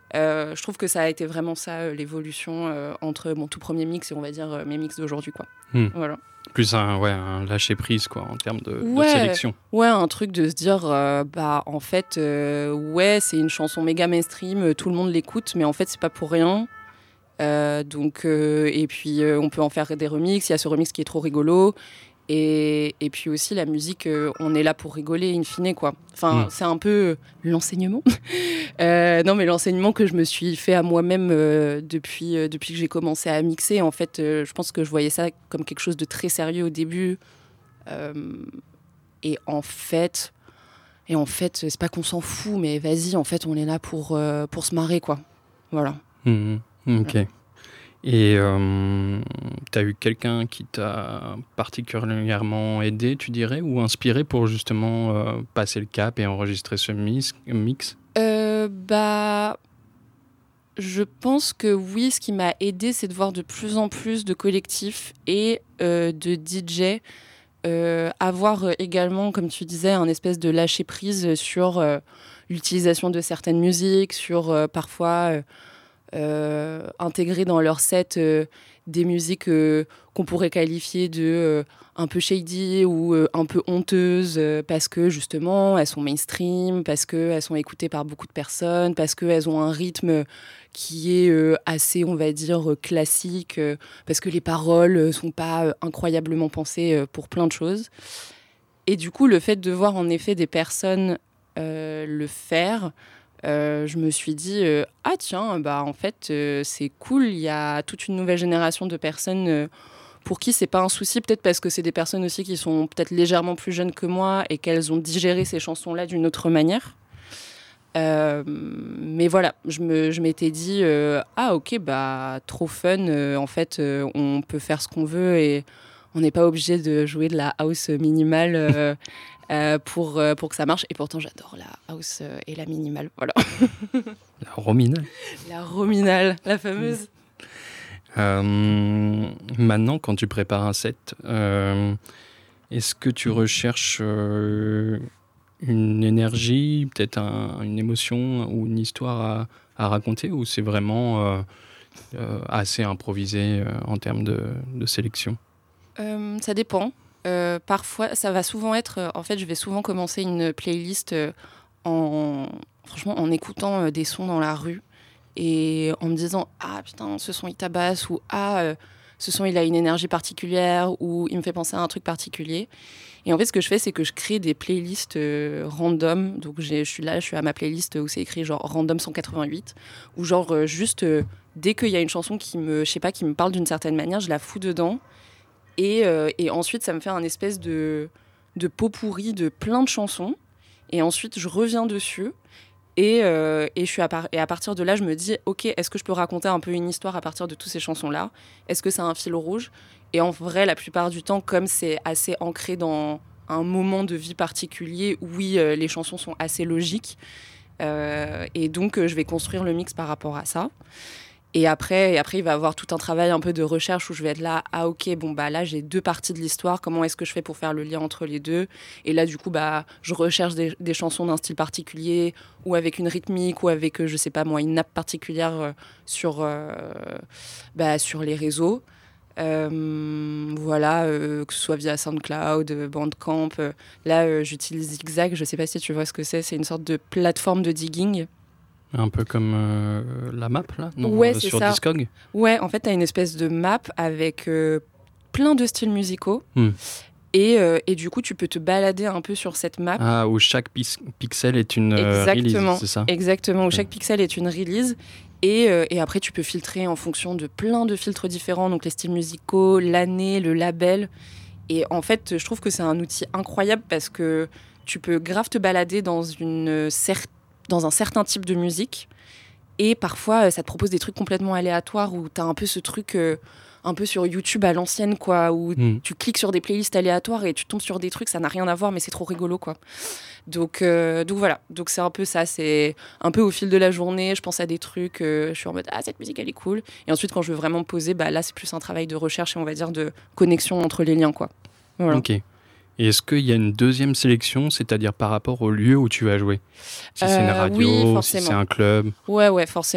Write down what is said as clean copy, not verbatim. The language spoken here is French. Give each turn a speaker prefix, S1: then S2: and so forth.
S1: Je trouve que ça a été vraiment ça, l'évolution entre mon tout premier mix et on va dire mes mix d'aujourd'hui, quoi. Voilà.
S2: Plus un lâcher-prise, quoi, en termes de sélection.
S1: Ouais, un truc de se dire, en fait, c'est une chanson méga mainstream, tout le monde l'écoute, mais en fait, c'est pas pour rien. Et puis, on peut en faire des remixes. Il y a ce remix qui est trop rigolo. Et puis aussi, la musique, on est là pour rigoler, in fine, quoi. Enfin, c'est un peu l'enseignement. Non, mais l'enseignement que je me suis fait à moi-même depuis que j'ai commencé à mixer. En fait, je pense que je voyais ça comme quelque chose de très sérieux au début. Et en fait, c'est pas qu'on s'en fout, mais vas-y, en fait, on est là pour se marrer, quoi. Voilà.
S2: Ok. Et t'as eu quelqu'un qui t'a particulièrement aidé, tu dirais, ou inspiré pour justement passer le cap et enregistrer ce mix?
S1: Je pense que oui, ce qui m'a aidé, c'est de voir de plus en plus de collectifs et de DJ avoir également, comme tu disais, un espèce de lâcher-prise sur l'utilisation de certaines musiques, sur parfois intégrer dans leur set des musiques qu'on pourrait qualifier de un peu shady ou un peu honteuses parce que justement elles sont mainstream, parce qu'elles sont écoutées par beaucoup de personnes, parce qu'elles ont un rythme qui est assez, on va dire, classique, parce que les paroles sont pas incroyablement pensées pour plein de choses. Et du coup, le fait de voir en effet des personnes le faire, je me suis dit en fait c'est cool, il y a toute une nouvelle génération de personnes pour qui c'est pas un souci, peut-être parce que c'est des personnes aussi qui sont peut-être légèrement plus jeunes que moi et qu'elles ont digéré ces chansons-là d'une autre manière. Mais voilà, je m'étais dit trop fun, en fait on peut faire ce qu'on veut et on n'est pas obligé de jouer de la house minimale pour que ça marche. Et pourtant, j'adore la house et la minimale. Voilà.
S2: La rominale.
S1: La rominale, la fameuse.
S2: Maintenant, quand tu prépares un set, est-ce que tu recherches une énergie, peut-être une émotion ou une histoire à raconter, ou c'est vraiment assez improvisé en termes de sélection?
S1: Ça dépend. Parfois, ça va souvent être... en fait, je vais souvent commencer une playlist franchement, en écoutant des sons dans la rue et en me disant « Ah, putain, ce son, il tabasse » ou « Ah, ce son, il a une énergie particulière » ou « Il me fait penser à un truc particulier ». Et en fait, ce que je fais, c'est que je crée des playlists random. Donc, je suis à ma playlist où c'est écrit genre « Random 188 » où genre dès qu'il y a une chanson qui me parle d'une certaine manière, je la fous dedans. Et ensuite, ça me fait un espèce de pot pourri de plein de chansons. Et ensuite, je reviens dessus. Et à partir de là, je me dis, OK, est-ce que je peux raconter un peu une histoire à partir de toutes ces chansons-là ? Est-ce que c'est un fil rouge ? Et en vrai, la plupart du temps, comme c'est assez ancré dans un moment de vie particulier, oui, les chansons sont assez logiques. Et donc, je vais construire le mix par rapport à ça. Et après, il va y avoir tout un travail un peu de recherche où je vais être là, là, j'ai 2 parties de l'histoire, comment est-ce que je fais pour faire le lien entre les deux ? Et là, du coup, je recherche des chansons d'un style particulier, ou avec une rythmique, ou avec, je sais pas moi, une nappe particulière sur les réseaux. Que ce soit via SoundCloud, Bandcamp. Là, j'utilise Zigzag, je sais pas si tu vois ce que c'est une sorte de plateforme de digging.
S2: Un peu comme la map, là, non,
S1: ouais, c'est
S2: sur
S1: ça.
S2: Discog.
S1: Ouais, en fait, tu as une espèce de map avec plein de styles musicaux. Et du coup, tu peux te balader un peu sur cette map.
S2: Ah, où chaque pixel est une release, c'est ça ?
S1: Exactement, où chaque pixel est une release. Et après, tu peux filtrer en fonction de plein de filtres différents, donc les styles musicaux, l'année, le label. Et en fait, je trouve que c'est un outil incroyable parce que tu peux grave te balader dans un certain type de musique. Et parfois, ça te propose des trucs complètement aléatoires où tu as un peu ce truc un peu sur YouTube à l'ancienne, quoi, où tu cliques sur des playlists aléatoires et tu tombes sur des trucs, ça n'a rien à voir, mais c'est trop rigolo, quoi. Donc voilà, donc c'est un peu ça, c'est un peu au fil de la journée, je pense à des trucs, je suis en mode « Ah, cette musique, elle est cool ». Et ensuite, quand je veux vraiment me poser, là, c'est plus un travail de recherche et on va dire de connexion entre les liens, quoi. Voilà.
S2: Ok. Et est-ce qu'il y a une deuxième sélection, c'est-à-dire par rapport au lieu où tu vas jouer ? Si c'est une radio,
S1: oui,
S2: si c'est un club ?
S1: Ouais, forcément.